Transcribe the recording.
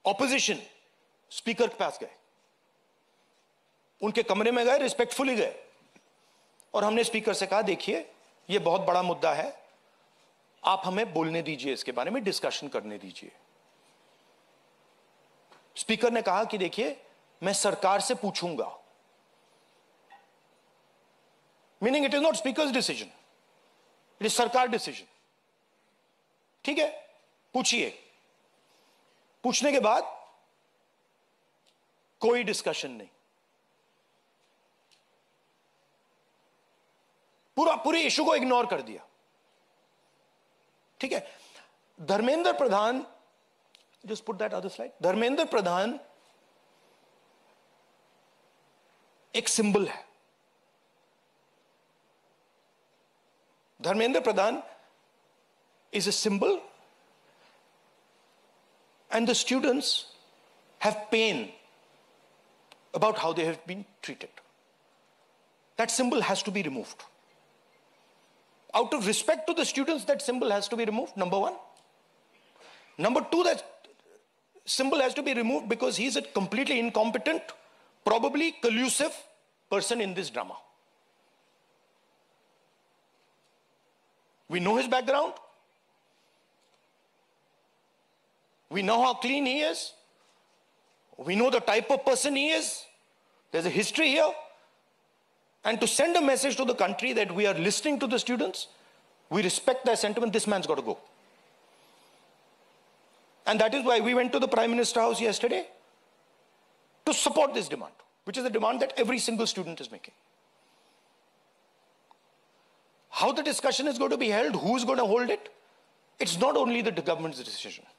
Opposition speaker के पास गए, उनके कमरे में गए, रिस्पेक्टफुली गए, और हमने स्पीकर से कहा देखिए ये बहुत बड़ा मुद्दा है, आप हमें बोलने दीजिए, इसके बारे में डिस्कशन करने दीजिए। स्पीकर ने कहा कि देखिए मैं सरकार से पूछूंगा, meaning it is not speakers decision, it is सरकार डिसीजन। ठीक है, पूछिए। पूछने के बाद कोई डिस्कशन नहीं, पूरे इशू को इग्नोर कर दिया। ठीक है, Dharmendra Pradhan, just put that other slide, Dharmendra Pradhan एक सिंबल है। Dharmendra Pradhan is a symbol, and the students have pain about how they have been treated. That symbol has to be removed. Out of respect to the students, that symbol has to be removed, number one. Number two, that symbol has to be removed because he's a completely incompetent, probably collusive person in this drama. We know his background. We know how clean he is. We know the type of person he is. There's a history here. And to send a message to the country that we are listening to the students, we respect their sentiment, this man's got to go. And that is why we went to the Prime Minister House yesterday to support this demand, which is a demand that every single student is making. How the discussion is going to be held, who is going to hold it, it's not only the government's decision.